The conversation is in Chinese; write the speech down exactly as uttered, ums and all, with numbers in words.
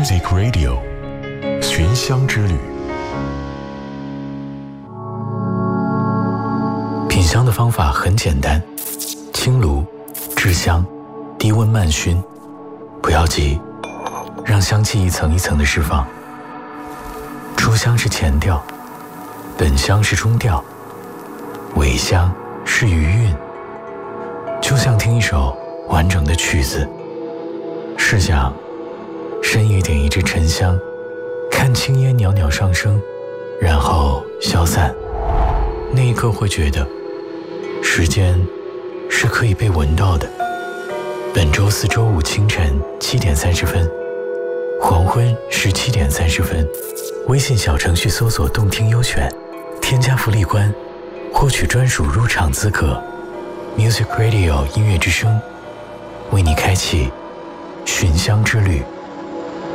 Music Radio 寻香之旅。 品香的方法很简单，清炉、制香、低温慢熏，不要急，让香气一层一层的释放。初香是前调，本香是中调，尾香是余韵，就像听一首完整的曲子。试想深夜点一支沉香，看青烟袅袅上升，然后消散，那一刻会觉得时间是可以被闻到的。本周四周五清晨七点三十分，黄昏十七点三十分，微信小程序搜索动听优选，添加福利关，获取专属入场资格。 Music Radio 音乐之声为你开启寻香之旅。